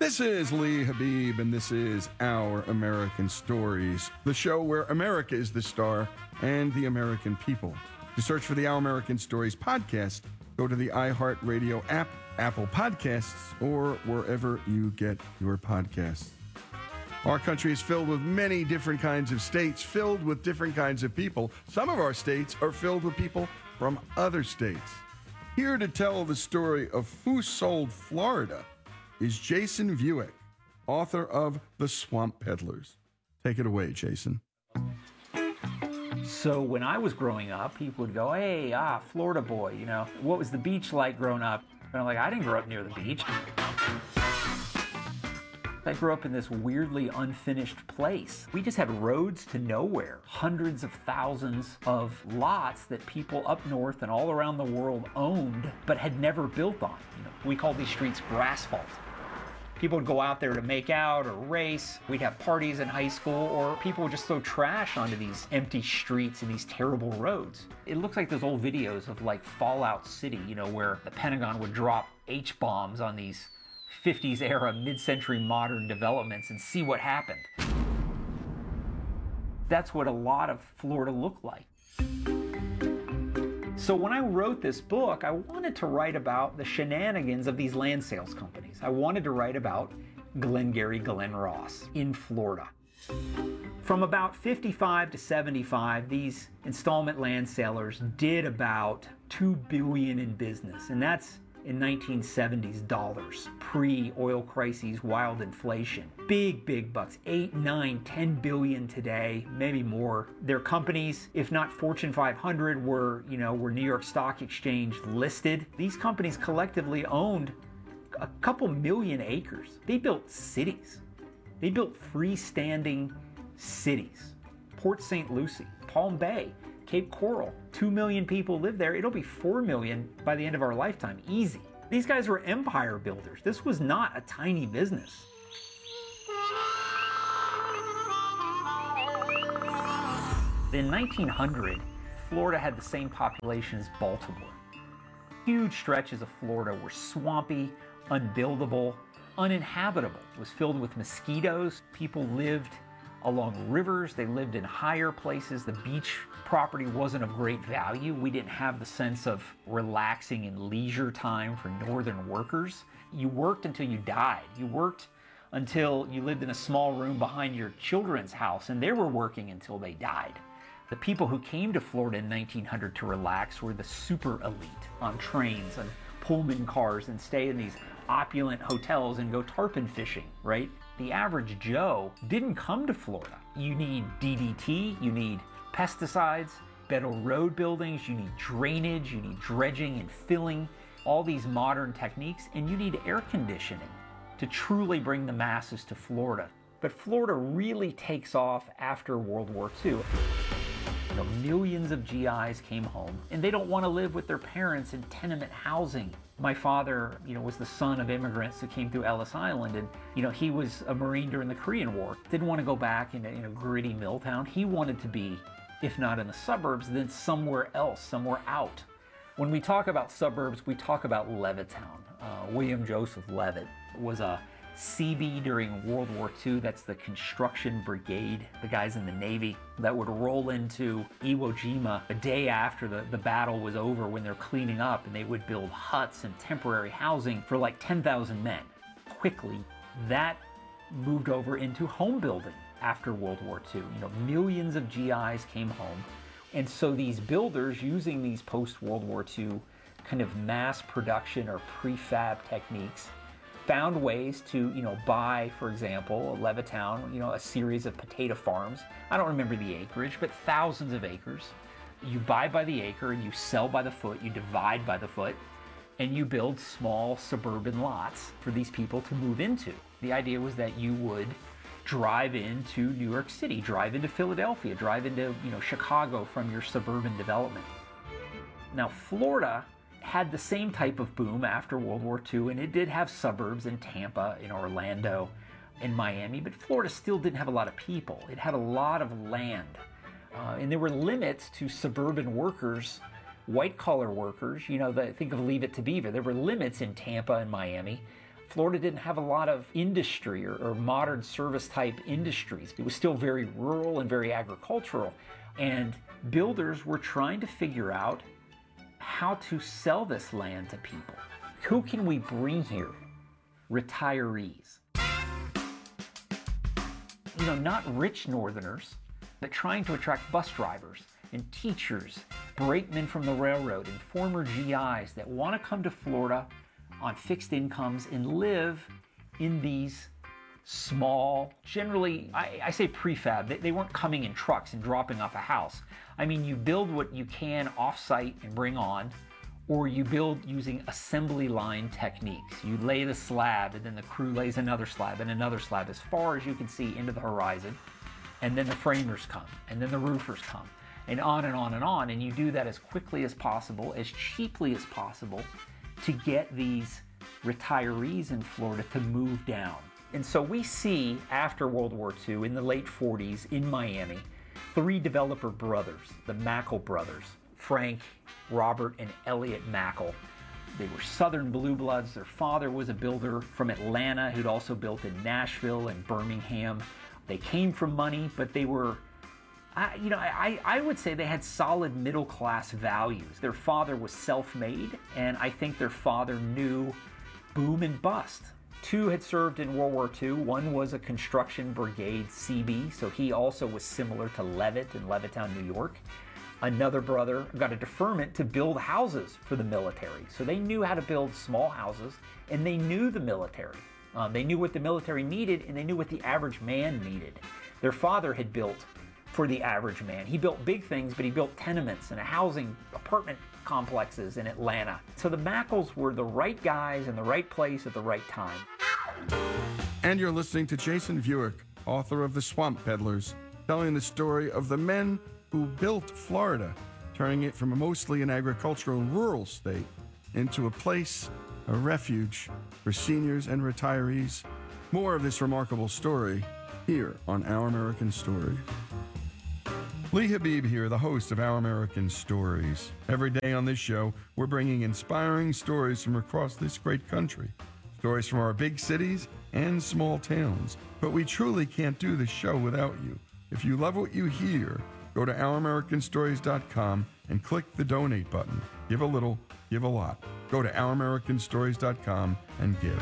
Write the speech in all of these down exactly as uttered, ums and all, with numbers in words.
This is Lee Habib, and this is Our American Stories, the show where America is the star and the American people. To search for the Our American Stories podcast, go to the iHeartRadio app, Apple Podcasts, or wherever you get your podcasts. Our country is filled with many different kinds of states, filled with different kinds of people. Some of our states are filled with people from other states. Here to tell the story of who sold Florida is Jason Vuick, author of The Swamp Peddlers. Take it away, Jason. So when I was growing up, people would go, hey, ah, Florida boy, you know, what was the beach like growing up? And I'm like, I didn't grow up near the beach. I grew up in this weirdly unfinished place. We just had roads to nowhere, hundreds of thousands of lots that people up north and all around the world owned, but had never built on. You know, we called these streets grassphalt. People would go out there to make out or race. We'd have parties in high school, or people would just throw trash onto these empty streets and these terrible roads. It looks like those old videos of like Fallout City, you know, where the Pentagon would drop H-bombs on these fifties era mid-century modern developments and see what happened. That's what a lot of Florida looked like. So when I wrote this book, I wanted to write about the shenanigans of these land sales companies. I wanted to write about Glengarry Glen Ross in Florida. From about fifty-five to seventy-five, these installment land sellers did about two billion dollars in business, and that's in nineteen seventies dollars, pre-oil crises, wild inflation. Big, big bucks, eight, nine, ten billion today, maybe more. Their companies, if not Fortune five hundred, were, you know, were New York Stock Exchange listed. These companies collectively owned a couple million acres. They built cities. They built freestanding cities. Port Saint Lucie, Palm Bay, Cape Coral, two million people live there. It'll be four million by the end of our lifetime, easy. These guys were empire builders. This was not a tiny business. In nineteen hundred, Florida had the same population as Baltimore. Huge stretches of Florida were swampy, unbuildable, uninhabitable. It was filled with mosquitoes. People lived along rivers, they lived in higher places. The beach property wasn't of great value. We didn't have the sense of relaxing and leisure time for northern workers. You worked until you died. You worked until you lived in a small room behind your children's house, and they were working until they died. The people who came to Florida in nineteen hundred to relax were the super elite on trains and Pullman cars and stay in these opulent hotels and go tarpon fishing, right? The average Joe didn't come to Florida. You need D D T, you need pesticides, better road buildings, you need drainage, you need dredging and filling, all these modern techniques, and you need air conditioning to truly bring the masses to Florida. But Florida really takes off after World War Two. You know, millions of G Is came home, and they don't want to live with their parents in tenement housing. My father, you know, was the son of immigrants who came through Ellis Island, and, you know, he was a Marine during the Korean War. Didn't want to go back in a, in a gritty mill town. He wanted to be, if not in the suburbs, then somewhere else, somewhere out. When we talk about suburbs, we talk about Levittown. Uh, William Joseph Levitt was a C B during World War Two. That's the construction brigade, the guys in the Navy that would roll into Iwo Jima a day after the, the battle was over when they're cleaning up, and they would build huts and temporary housing for like ten thousand men. Quickly, that moved over into home building after World War Two. You know, millions of G Is came home. And so these builders, using these post-World War Two kind of mass production or prefab techniques, found ways to, you know, buy, for example, Levittown, you know, a series of potato farms. I don't remember the acreage, but thousands of acres. You buy by the acre, you sell by the foot, you divide by the foot, and you build small suburban lots for these people to move into. The idea was that you would drive into New York City, drive into Philadelphia, drive into, you know, Chicago from your suburban development. Now, Florida had the same type of boom after World War Two, and it did have suburbs in Tampa, in Orlando, in Miami, but Florida still didn't have a lot of people. It had a lot of land, uh, and there were limits to suburban workers, white-collar workers. You know, the, think of Leave It to Beaver. There were limits in Tampa and Miami. Florida didn't have a lot of industry or, or modern service type industries. It was still very rural and very agricultural. And builders were trying to figure out how to sell this land to people. Who can we bring here? Retirees. You know, not rich Northerners, but trying to attract bus drivers and teachers, brakemen from the railroad, and former G Is that want to come to Florida on fixed incomes and live in these small, generally, I, I say prefab, they, they weren't coming in trucks and dropping off a house. I mean, you build what you can off-site and bring on, or you build using assembly line techniques. You lay the slab, and then the crew lays another slab and another slab as far as you can see into the horizon, and then the framers come, and then the roofers come, and on and on and on, and you do that as quickly as possible, as cheaply as possible, to get these retirees in Florida to move down. And so we see, after World War Two, in the late forties in Miami, three developer brothers, the Mackle brothers, Frank, Robert, and Elliot Mackle. They were Southern blue bloods. Their father was a builder from Atlanta who'd also built in Nashville and Birmingham. They came from money, but they were, I, you know, I, I would say they had solid middle-class values. Their father was self-made, and I think their father knew boom and bust. Two had served in World War Two. One was a construction brigade C B, so he also was similar to Levitt in Levittown, New York. Another brother got a deferment to build houses for the military. So they knew how to build small houses, and they knew the military. Um, they knew what the military needed, and they knew what the average man needed. Their father had built for the average man. He built big things, but he built tenements and housing apartment complexes in Atlanta. So the Mackles were the right guys in the right place at the right time. And you're listening to Jason Vuick, author of The Swamp Peddlers, telling the story of the men who built Florida, turning it from a mostly an agricultural and rural state into a place, a refuge for seniors and retirees. More of this remarkable story here on Our American Stories. Lee Habib here, the host of Our American Stories. Every day on this show, we're bringing inspiring stories from across this great country. Stories from our big cities and small towns. But we truly can't do this show without you. If you love what you hear, go to our american stories dot com and click the donate button. Give a little, give a lot. Go to our american stories dot com and give.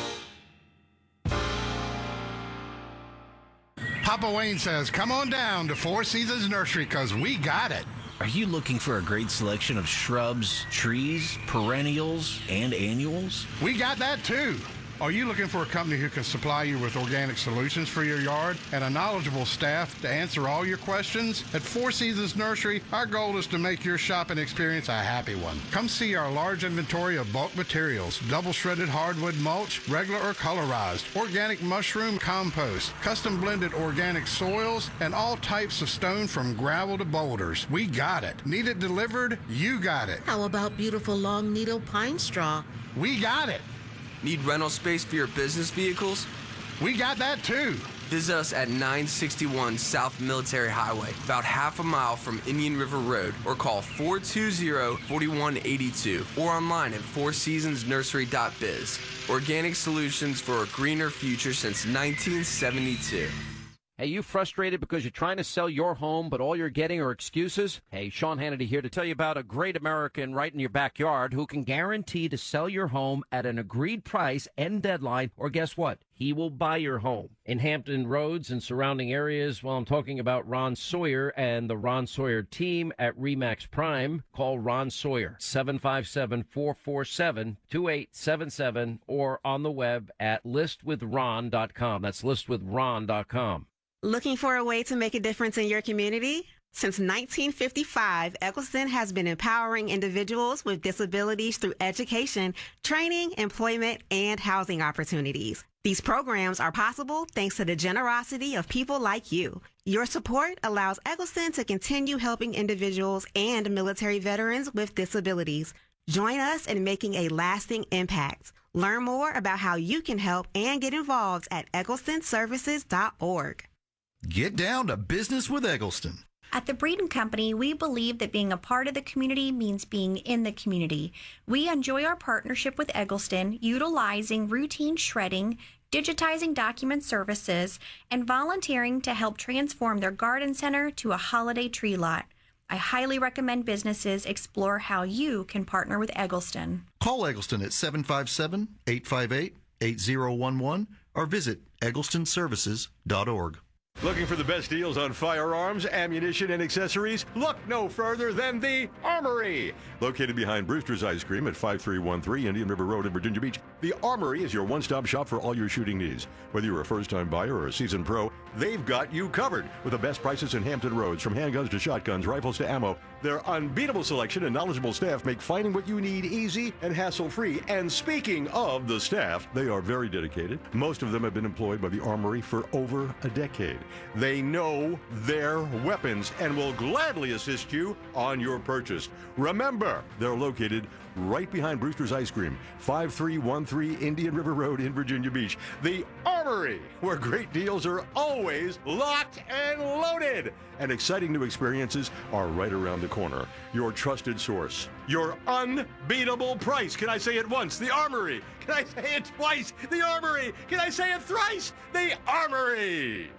Papa Wayne says, come on down to Four Seasons Nursery because we got it. Are you looking for a great selection of shrubs, trees, perennials, and annuals? We got that too. Are you looking for a company who can supply you with organic solutions for your yard and a knowledgeable staff to answer all your questions? At Four Seasons Nursery, our goal is to make your shopping experience a happy one. Come see our large inventory of bulk materials, double shredded hardwood mulch, regular or colorized, organic mushroom compost, custom blended organic soils, and all types of stone from gravel to boulders. We got it. Need it delivered? You got it. How about beautiful long needle pine straw? We got it. Need rental space for your business vehicles? We got that too. Visit us at nine sixty-one South Military Highway, about half a mile from Indian River Road, or call four two zero, four one eight two, or online at four seasons nursery dot biz. Organic solutions for a greener future since nineteen seventy-two. Hey, you frustrated because you're trying to sell your home, but all you're getting are excuses? Hey, Sean Hannity here to tell you about a great American right in your backyard who can guarantee to sell your home at an agreed price and deadline, or guess what? He will buy your home. In Hampton Roads and surrounding areas, well, I'm talking about Ron Sawyer and the Ron Sawyer team at RE/MAX Prime. Call Ron Sawyer, seven five seven, four four seven, two eight seven seven, or on the web at list with ron dot com. That's list with ron dot com. Looking for a way to make a difference in your community? Since nineteen fifty-five, Eccleston has been empowering individuals with disabilities through education, training, employment, and housing opportunities. These programs are possible thanks to the generosity of people like you. Your support allows Eccleston to continue helping individuals and military veterans with disabilities. Join us in making a lasting impact. Learn more about how you can help and get involved at eccleston services dot org. Get down to business with Eggleston. At the Breeden Company, we believe that being a part of the community means being in the community. We enjoy our partnership with Eggleston, utilizing routine shredding, digitizing document services, and volunteering to help transform their garden center to a holiday tree lot. I highly recommend businesses explore how you can partner with Eggleston. Call Eggleston at seven five seven, eight five eight, eight zero one one or visit eggleston services dot org. Looking for the best deals on firearms, ammunition, and accessories? Look no further than the Armory. Located behind Brewster's Ice Cream at five three one three Indian River Road in Virginia Beach, the Armory is your one-stop shop for all your shooting needs. Whether you're a first-time buyer or a seasoned pro, they've got you covered with the best prices in Hampton Roads. From handguns to shotguns, rifles to ammo, their unbeatable selection and knowledgeable staff make finding what you need easy and hassle-free. And speaking of the staff, they are very dedicated. Most of them have been employed by the Armory for over a decade. They know their weapons and will gladly assist you on your purchase. Remember, they're located right behind Brewster's Ice Cream, five three one three Indian River Road in Virginia Beach. The Armory, where great deals are always locked and loaded. And exciting new experiences are right around the corner. Your trusted source. Your unbeatable price. Can I say it once? The Armory. Can I say it twice? The Armory. Can I say it thrice? The Armory.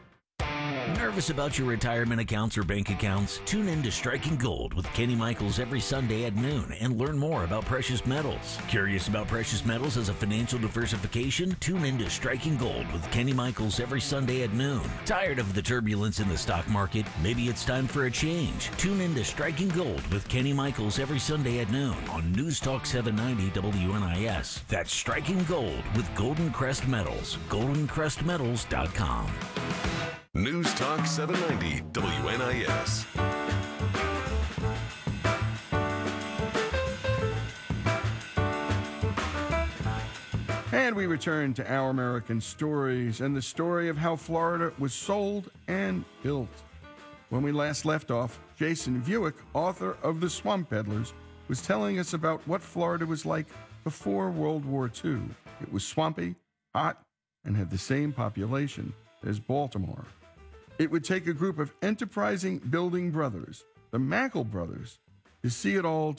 Nervous about your retirement accounts or bank accounts? Tune in to Striking Gold with Kenny Michaels every Sunday at noon and learn more about precious metals. Curious about precious metals as a financial diversification? Tune in to Striking Gold with Kenny Michaels every Sunday at noon. Tired of the turbulence in the stock market? Maybe it's time for a change. Tune in to Striking Gold with Kenny Michaels every Sunday at noon on News Talk seven ninety W N I S. That's Striking Gold with Golden Crest Metals. golden crest metals dot com. News Talk seven ninety W N I S. And we return to Our American Stories and the story of how Florida was sold and built. When we last left off, Jason Vuick, author of The Swamp Peddlers, was telling us about what Florida was like before World War Two. It was swampy, hot, and had the same population as Baltimore. It would take a group of enterprising building brothers, the Mackle brothers, to see it all